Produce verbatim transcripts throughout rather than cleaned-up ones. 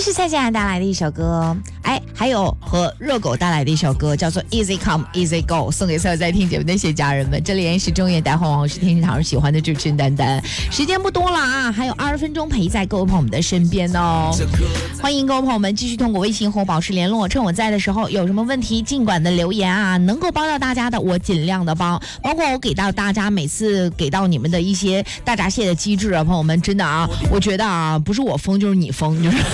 是蔡健雅带来的一首歌，哎，还有和热狗带来的一首歌，叫做 Easy Come Easy Go， 送给所有在听节目的那些家人们。这里仍是中原大话王，我是天使堂喜欢的主持人丹丹。时间不多了啊，还有二十分钟陪在各位朋友们的身边哦。欢迎各位朋友们继续通过微信和我保持联络，趁我在的时候有什么问题尽管的留言啊，能够帮到大家的我尽量的帮，包括我给到大家每次给到你们的一些大闸蟹的机制啊，朋友们真的啊，我觉得啊，不是我疯就是你疯，就是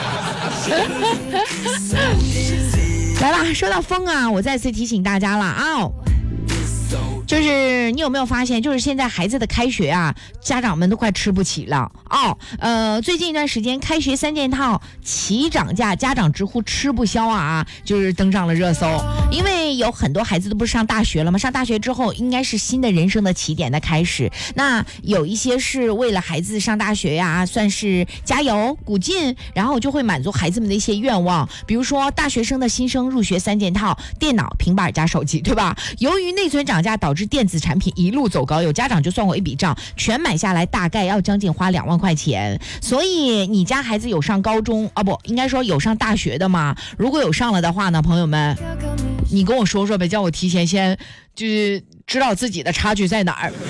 来吧，说到疯啊，我再次提醒大家了啊，就是你有没有发现，就是现在孩子的开学啊，家长们都快吃不起了哦。呃，最近一段时间开学三件套齐涨价，家长直呼吃不消啊，就是登上了热搜。因为有很多孩子都不是上大学了吗？上大学之后应该是新的人生的起点的开始。那有一些是为了孩子上大学呀，算是加油鼓劲，然后就会满足孩子们的一些愿望，比如说大学生的新生入学三件套，电脑、平板加手机，对吧？由于内存涨价导致电子产品一路走高，有家长就算过一笔账，全买下来大概要将近花两万块钱。所以你家孩子有上高中啊，不应该说有上大学的吗？如果有上了的话呢，朋友们，你跟我说说呗，叫我提前先就是知道自己的差距在哪儿。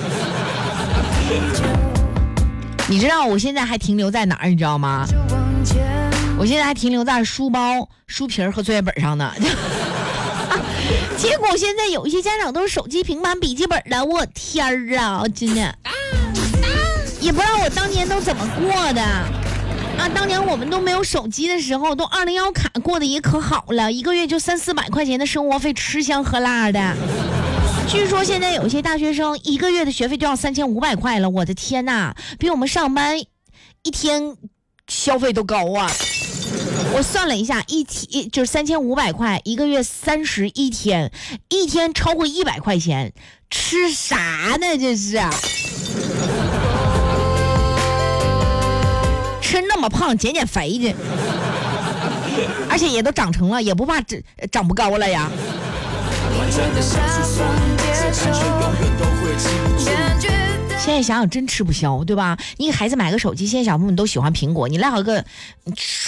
你知道我现在还停留在哪儿，你知道吗？我现在还停留在书包、书皮和作业本上呢。结果现在有一些家长都是手机、平板、笔记本的，我天儿啊，真的也不知道我当年都怎么过的啊！当年我们都没有手机的时候，都二零幺卡过得也可好了，一个月就三四百块钱的生活费，吃香喝辣的。据说现在有些大学生一个月的学费就要三千五百块了，我的天哪，比我们上班一天消费都高啊！我算了一下，一天就是三千五百块，一个月三十一天，一天超过一百块钱，吃啥呢？这是吃那么胖，减减肥去，而且也都长成了，也不怕长长不高了呀。现在想想真吃不消，对吧？你给孩子买个手机，现在小朋友们都喜欢苹果，你来好个